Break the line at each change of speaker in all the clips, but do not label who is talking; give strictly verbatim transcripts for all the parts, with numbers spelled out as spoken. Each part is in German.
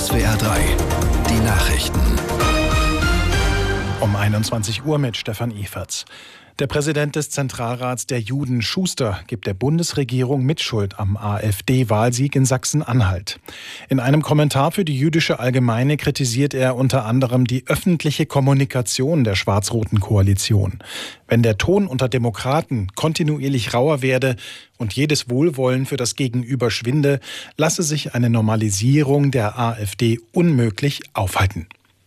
S W R drei, die Nachrichten.
Um einundzwanzig Uhr mit Stefan Eferts. Der Präsident des Zentralrats der Juden, Schuster, gibt der Bundesregierung Mitschuld am AfD-Wahlsieg in Sachsen-Anhalt. In einem Kommentar für die Jüdische Allgemeine kritisiert er unter anderem die öffentliche Kommunikation der schwarz-roten Koalition. Wenn der Ton unter Demokraten kontinuierlich rauer werde und jedes Wohlwollen für das Gegenüber schwinde, lasse sich eine Normalisierung der AfD unmöglich aufhalten.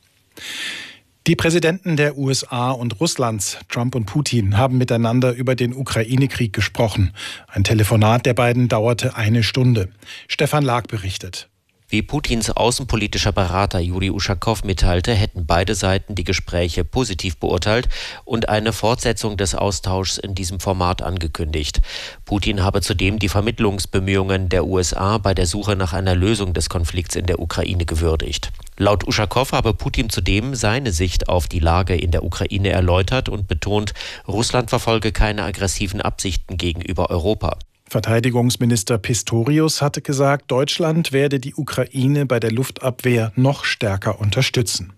Die Präsidenten der U S A und Russlands, Trump und Putin, haben miteinander über den Ukraine-Krieg gesprochen. Ein Telefonat der beiden dauerte eine Stunde. Stefan Lag berichtet.
Wie Putins außenpolitischer Berater Juri Uschakow mitteilte, hätten beide Seiten die Gespräche positiv beurteilt und eine Fortsetzung des Austauschs in diesem Format angekündigt. Putin habe zudem die Vermittlungsbemühungen der U S A bei der Suche nach einer Lösung des Konflikts in der Ukraine gewürdigt. Laut Uschakow habe Putin zudem seine Sicht auf die Lage in der Ukraine erläutert und betont, Russland verfolge keine aggressiven Absichten gegenüber Europa.
Verteidigungsminister Pistorius hatte gesagt, Deutschland werde die Ukraine bei der Luftabwehr noch stärker unterstützen.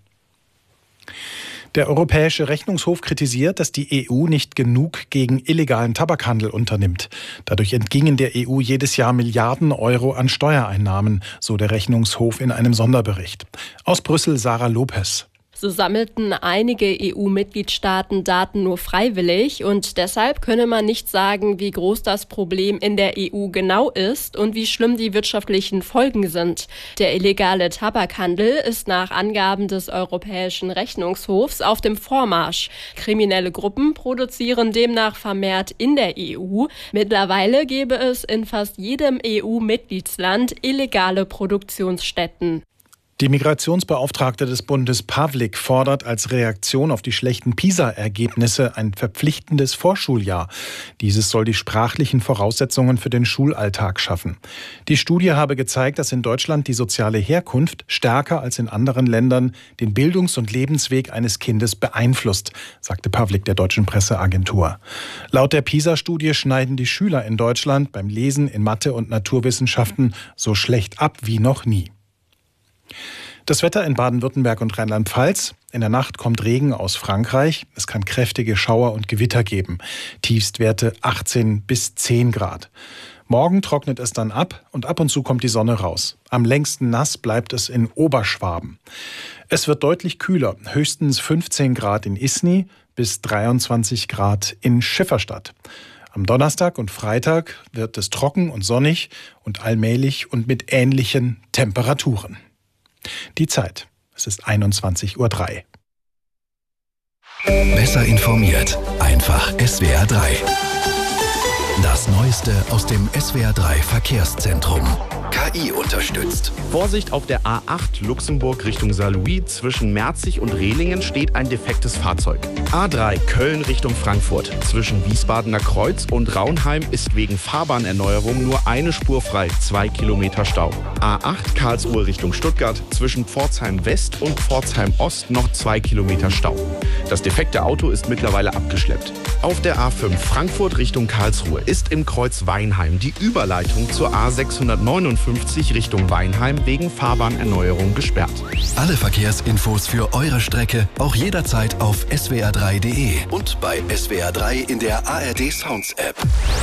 Der Europäische Rechnungshof kritisiert, dass die E U nicht genug gegen illegalen Tabakhandel unternimmt. Dadurch entgingen der E U jedes Jahr Milliarden Euro an Steuereinnahmen, so der Rechnungshof in einem Sonderbericht. Aus Brüssel Sarah Lopez.
So sammelten einige E U-Mitgliedstaaten Daten nur freiwillig und deshalb könne man nicht sagen, wie groß das Problem in der E U genau ist und wie schlimm die wirtschaftlichen Folgen sind. Der illegale Tabakhandel ist nach Angaben des Europäischen Rechnungshofs auf dem Vormarsch. Kriminelle Gruppen produzieren demnach vermehrt in der E U. Mittlerweile gäbe es in fast jedem E U-Mitgliedsland illegale Produktionsstätten.
Die Migrationsbeauftragte des Bundes Pavlik fordert als Reaktion auf die schlechten PISA-Ergebnisse ein verpflichtendes Vorschuljahr. Dieses soll die sprachlichen Voraussetzungen für den Schulalltag schaffen. Die Studie habe gezeigt, dass in Deutschland die soziale Herkunft stärker als in anderen Ländern den Bildungs- und Lebensweg eines Kindes beeinflusst, sagte Pavlik der deutschen Presseagentur. Laut der PISA-Studie schneiden die Schüler in Deutschland beim Lesen in Mathe und Naturwissenschaften so schlecht ab wie noch nie. Das Wetter in Baden-Württemberg und Rheinland-Pfalz. In der Nacht kommt Regen aus Frankreich. Es kann kräftige Schauer und Gewitter geben. Tiefstwerte achtzehn bis zehn Grad. Morgen trocknet es dann ab und ab und zu kommt die Sonne raus. Am längsten nass bleibt es in Oberschwaben. Es wird deutlich kühler. Höchstens fünfzehn Grad in Isny bis dreiundzwanzig Grad in Schifferstadt. Am Donnerstag und Freitag wird es trocken und sonnig und allmählich und mit ähnlichen Temperaturen. Die Zeit. Es ist einundzwanzig Uhr drei.
Besser informiert. Einfach S W R drei. Das Neueste aus dem S W R drei Verkehrszentrum. K I unterstützt.
Vorsicht, auf der A acht Luxemburg Richtung Saarlouis zwischen Merzig und Rehlingen steht ein defektes Fahrzeug. A drei Köln Richtung Frankfurt zwischen Wiesbadener Kreuz und Raunheim ist wegen Fahrbahnerneuerung nur eine Spur frei, zwei Kilometer Stau. A acht Karlsruhe Richtung Stuttgart zwischen Pforzheim West und Pforzheim Ost noch zwei Kilometer Stau. Das defekte Auto ist mittlerweile abgeschleppt. Auf der A fünf Frankfurt Richtung Karlsruhe ist im Kreuz Weinheim die Überleitung zur A sechshundertneunundfünfzig Richtung Weinheim wegen Fahrbahnerneuerung gesperrt.
Alle Verkehrsinfos für eure Strecke auch jederzeit auf S W R drei Punkt de und bei S W R drei in der A R D Sounds App.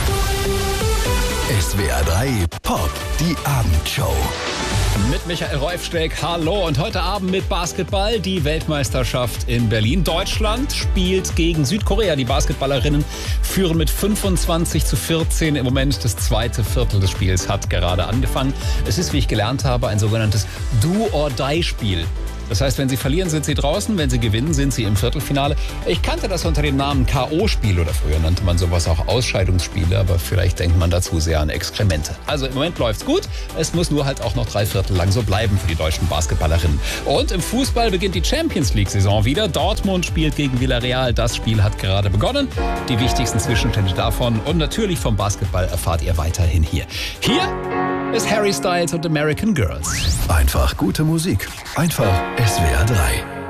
S W R drei Pop, die Abendshow.
Mit Michael Reufsteck, hallo. Und heute Abend mit Basketball, die Weltmeisterschaft in Berlin. Deutschland spielt gegen Südkorea. Die Basketballerinnen führen mit fünfundzwanzig zu vierzehn. Im Moment das zweite Viertel des Spiels hat gerade angefangen. Es ist, wie ich gelernt habe, ein sogenanntes Do-or-Die-Spiel. Das heißt, wenn sie verlieren, sind sie draußen, wenn sie gewinnen, sind sie im Viertelfinale. Ich kannte das unter dem Namen K O-Spiel oder früher nannte man sowas auch Ausscheidungsspiele, aber vielleicht denkt man dazu sehr an Exkremente. Also im Moment läuft's gut, es muss nur halt auch noch drei Viertel lang so bleiben für die deutschen Basketballerinnen. Und im Fußball beginnt die Champions League-Saison wieder. Dortmund spielt gegen Villarreal, das Spiel hat gerade begonnen. Die wichtigsten Zwischenstände davon und natürlich vom Basketball erfahrt ihr weiterhin hier. Hier ist Harry Styles und American Girls.
Einfach gute Musik. Einfach S W R drei.